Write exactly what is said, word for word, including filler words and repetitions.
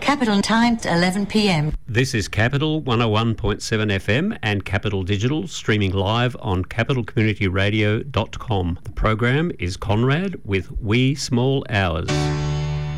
Capital Time, eleven p m. This is Capital one oh one point seven F M and Capital Digital, streaming live on capital community radio dot com. The program is Conrad with Wee Small Hours.